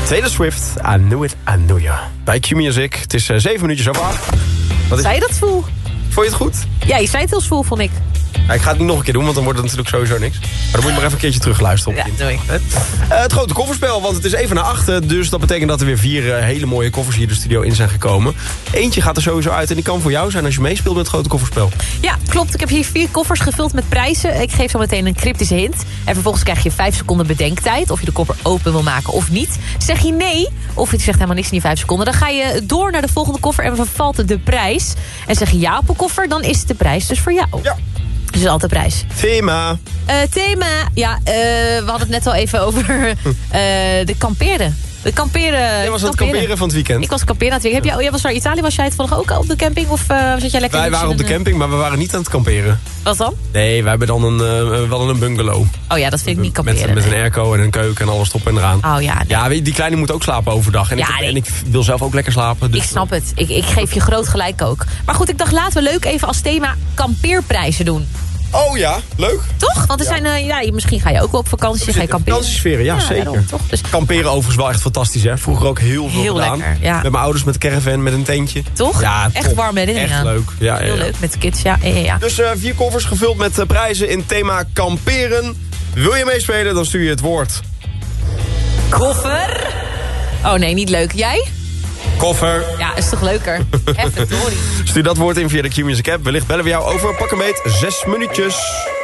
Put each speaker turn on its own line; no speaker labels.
Taylor Swift, I Knew It, I Knew You. Bij Q-Music, het is 7 minuutjes over 8.
Zei je dat zwoel?
Vond je het goed?
Ja, je zei het heel zwoel, vond ik.
Ja, ik ga het niet nog een keer doen, want dan wordt het natuurlijk sowieso niks. Maar dan moet je maar even een keertje terugluisteren.
Ja, doe ik.
Het grote kofferspel, want het is even na 8. Dus dat betekent dat er weer 4 hele mooie koffers hier de studio in zijn gekomen. Eentje gaat er sowieso uit en die kan voor jou zijn als je meespeelt met het grote kofferspel.
Ja, klopt. Ik heb hier 4 koffers gevuld met prijzen. Ik geef zo meteen een cryptische hint. En vervolgens krijg je 5 seconden bedenktijd. Of je de koffer open wil maken of niet. Zeg je nee, of je zegt helemaal niks in die 5 seconden. Dan ga je door naar de volgende koffer en vervalt de prijs. En zeg je ja op een koffer, dan is de prijs dus voor jou.
Ja.
Dus altijd prijs.
Thema.
Thema. Ja, we hadden het net al even over de kamperen. De kamperen.
Jij was aan het kamperen van het weekend.
Ik was kamperen aan het weekend. Jij was naar Italië. Was jij het toevallig ook op de camping? Of zat jij lekker?
Wij waren op de camping, maar we waren niet aan het kamperen.
Wat dan?
Nee, wij hebben dan wel een bungalow.
Oh ja, dat vind ik niet kamperen.
Met een airco en een keuken en alles erop en eraan.
Oh ja. Nee.
Ja, die kleine moet ook slapen overdag. En ik wil zelf ook lekker slapen. Dus
ik snap het. Ik geef je groot gelijk ook. Maar goed, ik dacht laten we leuk even als thema kampeerprijzen doen.
Oh ja, leuk.
Toch? Want er zijn, misschien ga je ook wel op vakantie, ga je kamperen.
Vakantiesferen, ja zeker.
Daarom, toch? Dus
kamperen overigens wel echt fantastisch, hè. Vroeger ook heel veel gedaan.
Lekker, ja.
Met mijn ouders met een caravan, met een tentje.
Toch?
Ja,
echt warme herinneringen.
Echt leuk. Ja,
heel leuk, met de kids, ja.
Dus 4 koffers gevuld met prijzen in thema kamperen. Wil je meespelen, dan stuur je het woord
koffer. Oh nee, niet leuk. Jij?
Koffer.
Ja, is toch leuker? Even, sorry.
Stuur dat woord in via de Q-Music app. Wellicht bellen we jou over. Pak een beet. 6 minuutjes.